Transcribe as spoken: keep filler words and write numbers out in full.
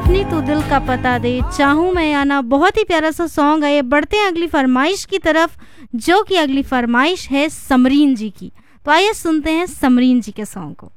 अपनी तू दिल का पता दे, चाहूँ मैं आना, बहुत ही प्यारा सा सॉन्ग है। ये बढ़ते हैं अगली फरमाइश की तरफ, जो कि अगली फरमाइश है समरीन जी की। तो आइए सुनते हैं समरीन जी के सॉन्ग को।